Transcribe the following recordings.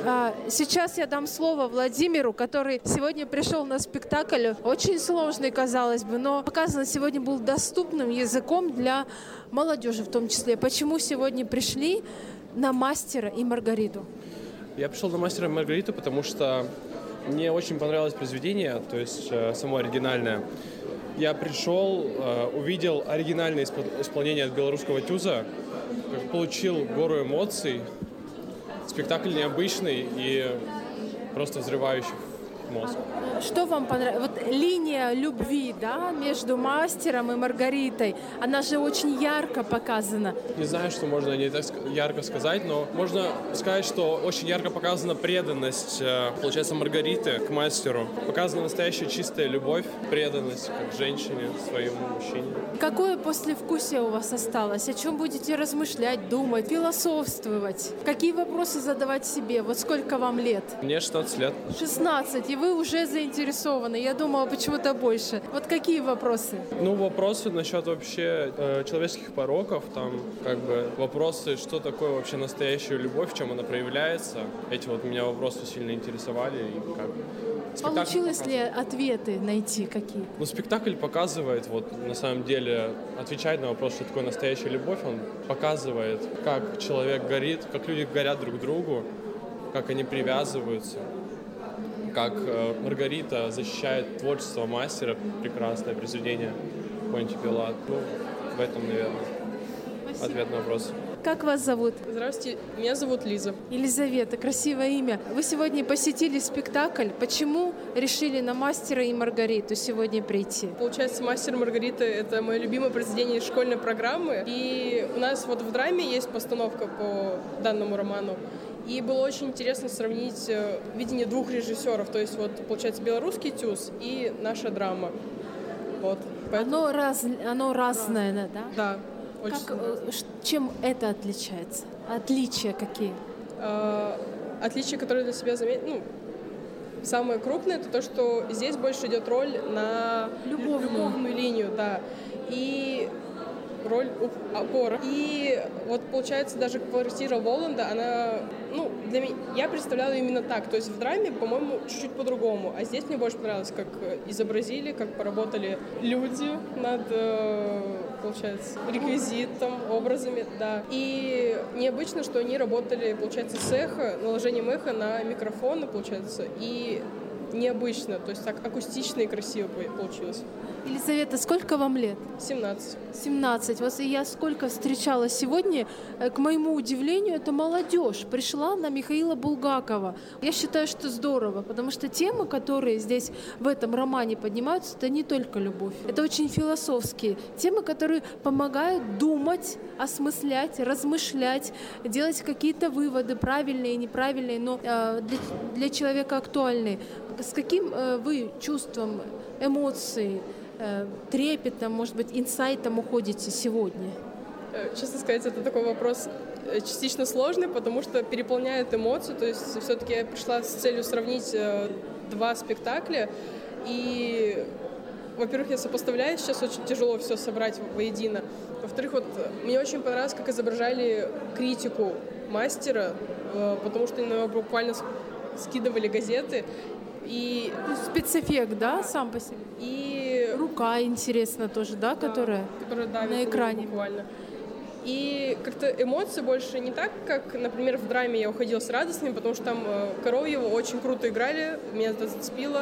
Сейчас я дам слово Владимиру, который сегодня пришел на спектакль. Очень сложный, казалось бы, но показан сегодня был доступным языком для молодежи в том числе. Почему сегодня пришли на «Мастера и Маргариту»? Я пришел на «Мастера и Маргариту», потому что мне очень понравилось произведение, то есть само оригинальное. Я пришел, увидел оригинальное исполнение от белорусского тюза, получил гору эмоций. Спектакль необычный и просто взрывающий мозг. Что вам понравилось? Вот линия любви, да, между мастером и Маргаритой, она же очень ярко показана. Не знаю, что можно не так ярко сказать, но можно сказать, что очень ярко показана преданность, получается, Маргариты к мастеру. Показана настоящая чистая любовь, преданность как женщине своему мужчине. Какое послевкусие у вас осталось? О чем будете размышлять, думать, философствовать? Какие вопросы задавать себе? Вот сколько вам лет? Мне 16 лет. 16, и вы уже заинтересованы. Я думала, почему-то больше. Вот какие вопросы? Вопросы насчет вообще человеческих пороков, там, вопросы, что такое вообще настоящая любовь, в чем она проявляется. Эти меня вопросы сильно интересовали. И Получилось ли ответы найти какие? Спектакль показывает, на самом деле, отвечает на вопрос, что такое настоящая любовь, он показывает, как человек горит, как люди горят друг к другу, как они привязываются. Как Маргарита защищает творчество мастера, прекрасное произведение Понтий Пилат. В этом, наверное, ответ на вопрос. Как вас зовут? Здравствуйте, меня зовут Лиза. Елизавета, красивое имя. Вы сегодня посетили спектакль. Почему решили на «Мастера и Маргариту» сегодня прийти? Получается, «Мастер и Маргарита» — это мое любимое произведение из школьной программы. И у нас в драме есть постановка по данному роману. И было очень интересно сравнить видение двух режиссеров. То есть, получается, белорусский тюз и наша драма. Поэтому... Оно разное, да? Да. Чем это отличается? Отличия какие? Отличия, которые для себя заметил, самое крупное, это то, что здесь больше идет роль на любовную линию, да, и роль опора. И получается, даже квартира Воланда, она, для меня, я представляла именно так. То есть в драме, по-моему, чуть-чуть по-другому. А здесь мне больше понравилось, как изобразили, как поработали люди над, получается, реквизитом, образами, да. И необычно, что они работали, получается, с эхо, наложением эха на микрофоны, получается, и необычно, то есть так акустично и красиво получилось. Елизавета, сколько вам лет? 17. 17. Вот я сколько встречала сегодня, к моему удивлению, это молодежь пришла на Михаила Булгакова. Я считаю, что здорово, потому что темы, которые здесь в этом романе поднимаются, это не только любовь. Это очень философские темы, которые помогают думать, осмыслять, размышлять, делать какие-то выводы, правильные и неправильные, но для человека актуальные. С каким вы чувством, эмоцией, трепетом, может быть, инсайтом уходите сегодня? Честно сказать, это такой вопрос частично сложный, потому что переполняет эмоции. То есть все-таки я пришла с целью сравнить два спектакля. И, во-первых, я сопоставляю, сейчас очень тяжело все собрать воедино. Во-вторых, мне очень понравилось, как изображали критику мастера, потому что они буквально скидывали газеты. И спецэффект, да, сам по себе? И рука интересна тоже, да, которая на экране. Буквально. И как-то эмоции больше не так, как, например, в драме я уходила с радостными, потому что там Коровьева очень круто играли, меня это зацепило.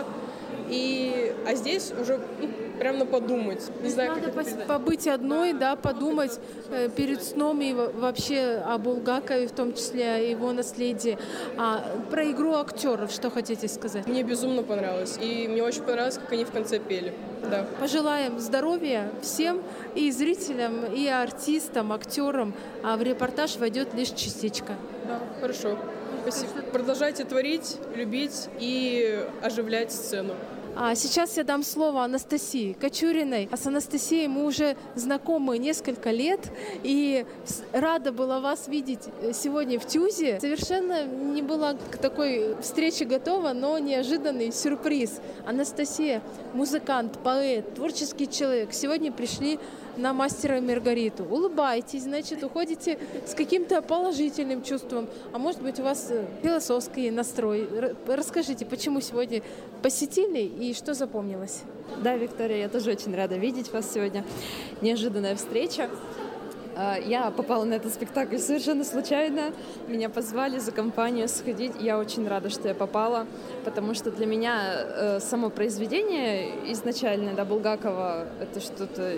А здесь уже прям подумать. Не знаю, надо побыть одной, да, подумать перед сном и вообще о Булгакове, в том числе о его наследии. Про игру актеров что хотите сказать? Мне безумно понравилось. И мне очень понравилось, как они в конце пели. Да. Пожелаем здоровья всем, и зрителям, и артистам, актерам. А в репортаж войдет лишь частичка. Да, хорошо. Спасибо. Продолжайте творить, любить и оживлять сцену. Сейчас я дам слово Анастасии Кочуриной. С Анастасией мы уже знакомы несколько лет, и рада была вас видеть сегодня в ТЮЗе. Совершенно не была к такой встрече готова, но неожиданный сюрприз. Анастасия — музыкант, поэт, творческий человек. Сегодня пришли на «Мастера и Маргариту». Улыбаетесь, значит, уходите с каким-то положительным чувством. А может быть, у вас философский настрой. Расскажите, почему сегодня посетили и что запомнилось? Да, Виктория, я тоже очень рада видеть вас сегодня. Неожиданная встреча. Я попала на этот спектакль совершенно случайно. Меня позвали за компанию сходить. Я очень рада, что я попала, потому что для меня само произведение изначально, да, Булгакова, это что-то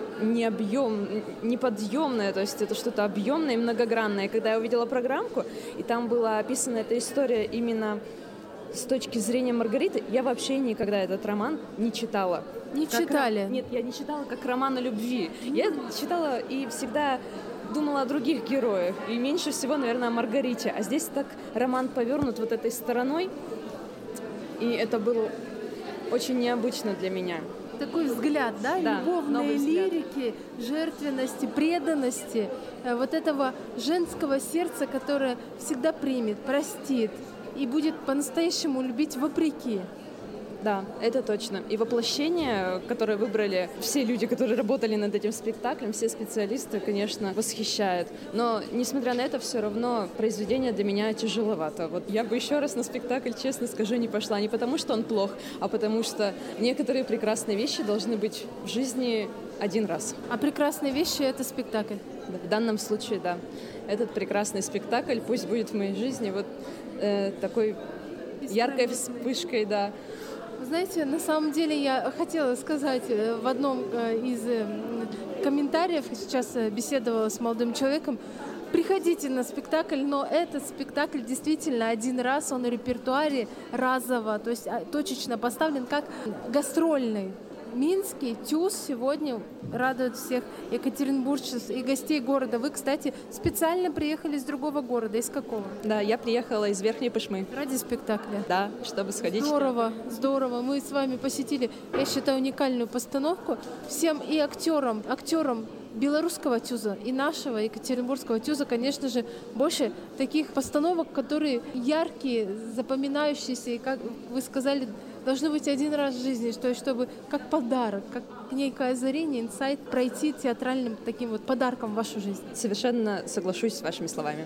неподъемное, то есть это что-то объемное и многогранное. И когда я увидела программку, и там была описана эта история именно с точки зрения Маргариты, я вообще никогда этот роман не читала. Не читали? Нет, я не читала как роман о любви. Я читала и всегда думала о других героях. И меньше всего, наверное, о Маргарите. А здесь так роман повернут вот этой стороной. И это было очень необычно для меня. Такой взгляд, да? Да, любовной взгляд. лирики, жертвенности, преданности, вот этого женского сердца, которое всегда примет, простит и будет по-настоящему любить вопреки. Да, это точно. И воплощение, которое выбрали все люди, которые работали над этим спектаклем, все специалисты, конечно, восхищает. Но, несмотря на это, все равно произведение для меня тяжеловато. Вот я бы еще раз на спектакль, честно скажу, не пошла. Не потому, что он плох, а потому что некоторые прекрасные вещи должны быть в жизни один раз. А прекрасные вещи — это спектакль? В данном случае, да. Этот прекрасный спектакль пусть будет в моей жизни вот такой яркой вспышкой, да. Знаете, на самом деле я хотела сказать в одном из комментариев, сейчас беседовала с молодым человеком, приходите на спектакль, но этот спектакль действительно один раз, он в репертуаре разово, то есть точечно поставлен как гастрольный. Минский ТЮЗ сегодня радует всех екатеринбуржцев и гостей города. Вы, кстати, специально приехали из другого города. Из какого? Да, я приехала из Верхней Пышмы. Ради спектакля? Да, чтобы сходить. Здорово, здорово. Мы с вами посетили, я считаю, уникальную постановку. Всем и актерам белорусского ТЮЗа и нашего екатеринбургского ТЮЗа, конечно же, больше таких постановок, которые яркие, запоминающиеся, и, как вы сказали, должны быть один раз в жизни, чтобы как подарок, как некое озарение, инсайт пройти театральным таким вот подарком в вашу жизнь. Совершенно соглашусь с вашими словами.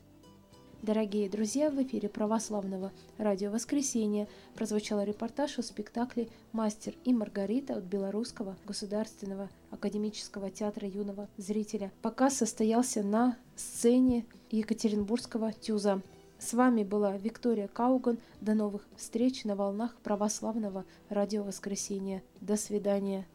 Дорогие друзья, в эфире православного радио «Воскресенье» прозвучал репортаж о спектакле «Мастер и Маргарита» от Белорусского государственного академического театра юного зрителя. Показ состоялся на сцене Екатеринбургского ТЮЗа. С вами была Виктория Кауган. До новых встреч на волнах православного радио «Воскресенье». До свидания.